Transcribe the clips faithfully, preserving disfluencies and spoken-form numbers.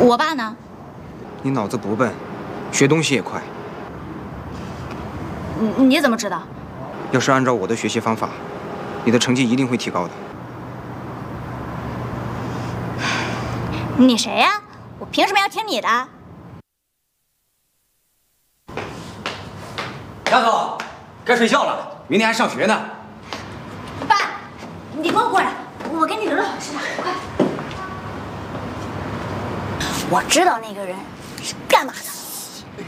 我爸呢？ 你脑子不笨，学东西也快。 你你怎么知道？ 要是按照我的学习方法，你的成绩一定会提高的。 你谁呀？我凭什么要听你的？ 丫头，该睡觉了，明天还上学呢。 爸，你给我过来，我给你留了好吃的，快！我知道那个人是干嘛的，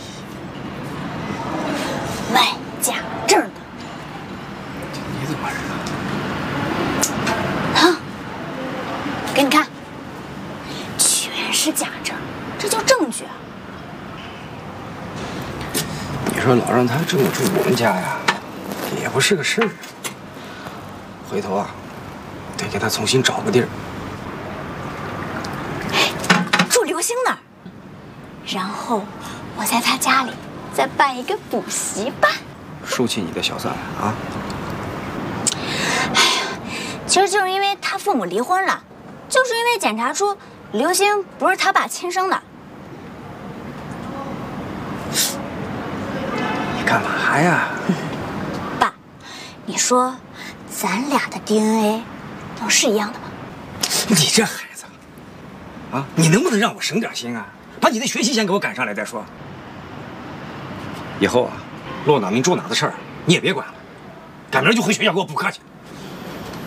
卖假证的。 你怎么知道？ 啊，给你看，全是假证，这就证据啊！ 你说老让他这么住我们家呀，也不是个事儿。回头啊，得给他重新找个地儿。 住刘星那儿，然后我在他家里再办一个补习班。 竖起你的小算盘啊！ 哎呀，其实就是因为他父母离婚了，就是因为检查出刘星不是他爸亲生的。 你干嘛呀？ 爸，你说咱俩的 D N A 能是一样的吗？ 你这孩子，啊，你能不能让我省点心啊？把你的学习先给我赶上来再说。以后啊，落哪明住哪的事儿你也别管了，赶明儿就回学校给我补课去。